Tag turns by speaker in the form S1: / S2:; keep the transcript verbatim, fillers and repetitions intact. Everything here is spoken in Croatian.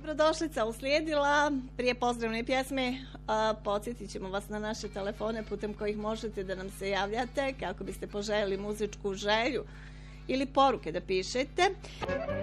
S1: dobrodošlica uslijedila. Prije pozdravne pjesme podsjetit ćemo vas na naše telefone putem kojih možete da nam se javljate kako biste poželjeli muzičku želju ili poruke da pišete.